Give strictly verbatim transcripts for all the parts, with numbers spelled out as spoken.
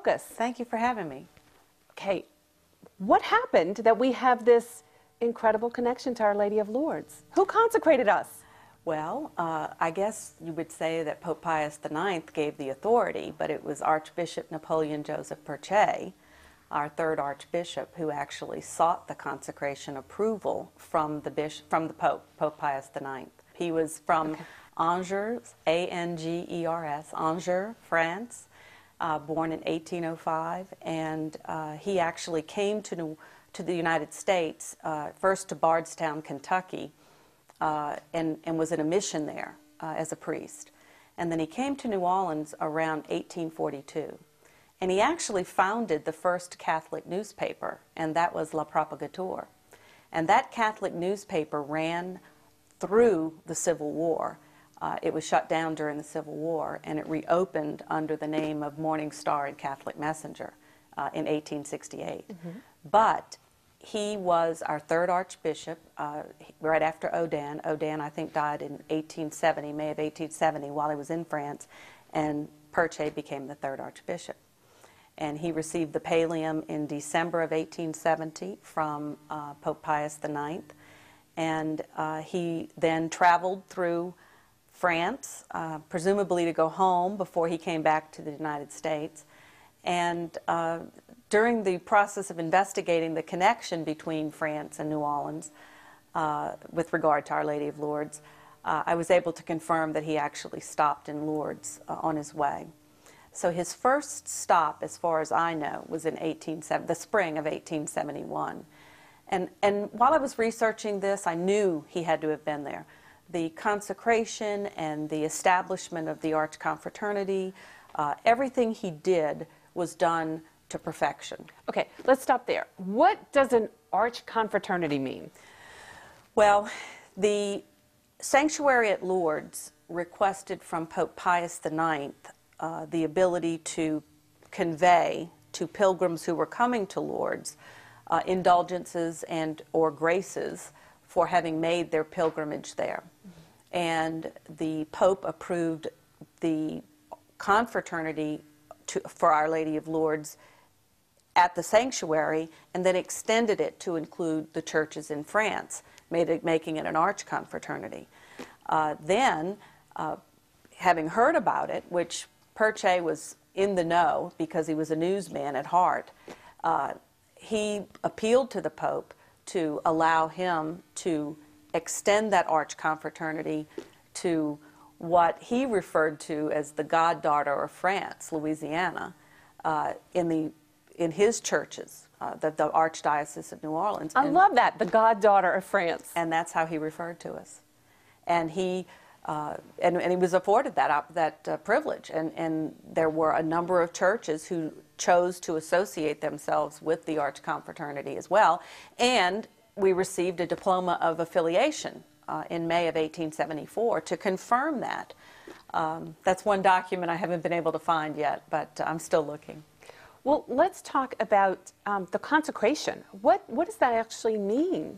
Focus. Thank you for having me. Okay, what happened that we have this incredible connection to Our Lady of Lourdes? Who consecrated us? Well, uh, I guess you would say that Pope Pius the ninth gave the authority, but it was Archbishop Napoleon Joseph Perchet, our third Archbishop, who actually sought the consecration approval from the bishop, from the Pope, Pope Pius the ninth. He was from okay. Angers, A N G E R S, Angers, France, uh, born in eighteen oh five, and uh, he actually came to, New, to the United States, uh, first to Bardstown, Kentucky, uh, and, and was in a mission there uh, as a priest. And then he came to New Orleans around eighteen forty-two. And he actually founded the first Catholic newspaper, and that was La Propagateur. And that Catholic newspaper ran through the Civil War. Uh, it was shut down during the Civil War, and it reopened under the name of Morning Star and Catholic Messenger uh, in eighteen sixty-eight. Mm-hmm. But he was our third archbishop, uh, right after Odan. Odan, I think, died in eighteen seventy, May of eighteen seventy, while he was in France, and Perchet became the third archbishop. And he received the pallium in December of eighteen seventy from uh, Pope Pius the ninth. And uh, he then traveled through France, uh, presumably to go home before he came back to the United States. And uh, during the process of investigating the connection between France and New Orleans uh, with regard to Our Lady of Lourdes, uh, I was able to confirm that he actually stopped in Lourdes uh, on his way. So his first stop, as far as I know, was in eighteen seventy, the spring of eighteen seventy-one. And, and while I was researching this, I knew he had to have been there. The consecration and the establishment of the Archconfraternity, uh, everything he did was done to perfection. Okay, let's stop there. What does an Archconfraternity mean? Well, the sanctuary at Lourdes requested from Pope Pius the ninth Uh, the ability to convey to pilgrims who were coming to Lourdes uh, indulgences and or graces for having made their pilgrimage there. Mm-hmm. And the Pope approved the confraternity to, for Our Lady of Lourdes at the sanctuary, and then extended it to include the churches in France, made it, making it an Archconfraternity. Uh, then, uh, having heard about it, which Perchet was in the know because he was a newsman at heart, uh, he appealed to the Pope to allow him to extend that Archconfraternity to what he referred to as the goddaughter of France, Louisiana, uh, in, the, in his churches, uh, the, the Archdiocese of New Orleans. I and, love that, the goddaughter of France. And that's how he referred to us. And he Uh, and, and he was afforded that, uh, that uh, privilege, and, and there were a number of churches who chose to associate themselves with the Archconfraternity as well, and we received a diploma of affiliation uh, in May of eighteen seventy-four to confirm that. Um, that's one document I haven't been able to find yet, but uh, I'm still looking. Well, let's talk about um, the consecration. What, what does that actually mean?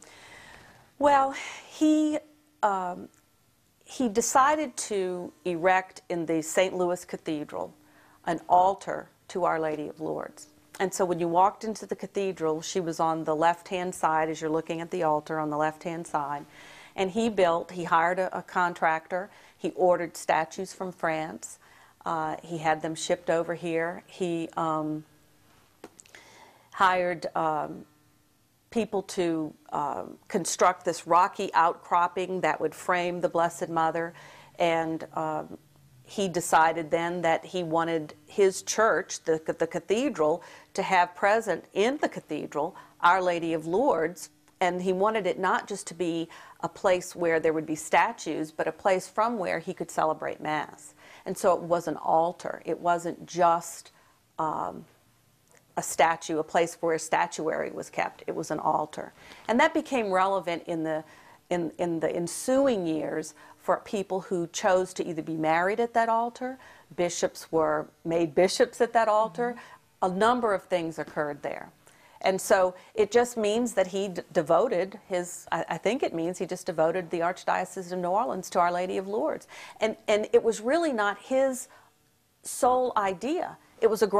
Well, he... Um, He decided to erect in the Saint Louis Cathedral an altar to Our Lady of Lourdes. And so when you walked into the cathedral, she was on the left-hand side as you're looking at the altar, on the left-hand side. And he built, he hired a, a contractor, he ordered statues from France, uh, he had them shipped over here, he um, hired um, people to uh, construct this rocky outcropping that would frame the Blessed Mother, and um, he decided then that he wanted his church, the, the cathedral, to have present in the cathedral Our Lady of Lourdes, and he wanted it not just to be a place where there would be statues, but a place from where he could celebrate Mass. And so it was an altar. It wasn't just um, a statue, a place where statuary was kept. It was an altar. And that became relevant in the, in, in the ensuing years for people who chose to either be married at that altar, bishops were made bishops at that altar. Mm-hmm. A number of things occurred there. And so it just means that he d devoted his, I, I think it means he just devoted the Archdiocese of New Orleans to Our Lady of Lourdes. And, and it was really not his sole idea. It was a